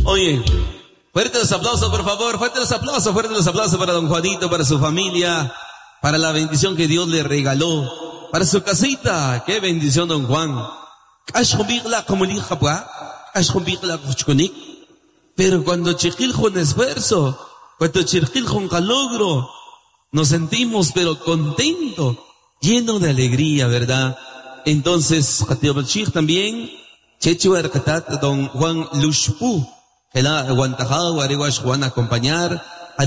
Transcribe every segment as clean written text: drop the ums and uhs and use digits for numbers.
Oye, fuertes los aplausos, por favor, fuertes los aplausos para don Juanito, para su familia, para la bendición que Dios le regaló, para su casita. Qué bendición, don Juan. Pero cuando chiquil con esfuerzo, cuando chiquil con calogro, nos sentimos pero contento, lleno de alegría, ¿verdad? Entonces, también, Chechu Arcatat, don Juan Lushpu, Hela Guantajao, Ariwash Juan acompañar,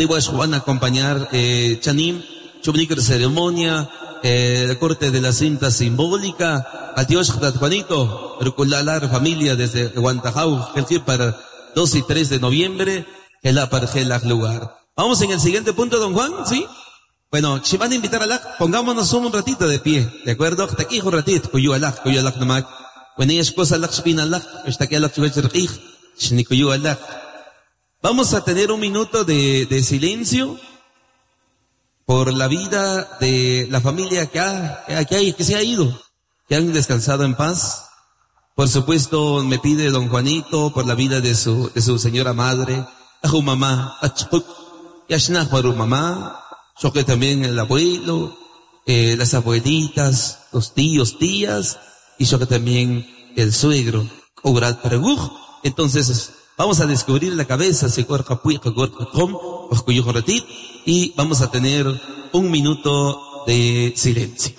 Chanim, Chubnikar ceremonia, la corte de la cinta simbólica, adiós Juanito, Ruculalar familia desde Guantajao, para 2 y 3 de noviembre, Hela para Hela lugar. Vamos en el siguiente punto, don Juan, ¿sí? Bueno, si van a invitar a la, pongámonos un ratito de pie, ¿de acuerdo? Hasta aquí un ratito, cuyo alak namak. Bueno, es cosa alak spina alak, hasta aquí alak chubechirqij, shnikuyu alak. Vamos a tener un minuto de silencio por la vida de la familia que se ha ido, que han descansado en paz. Por supuesto, me pide don Juanito por la vida de su señora madre, a su mamá, a Chuk, y a por mamá, yo que también el abuelo, las abuelitas, los tíos, tías, y yo que también el suegro, Obrat Paraguj. Entonces, vamos a descubrir la cabeza, y vamos a tener un minuto de silencio.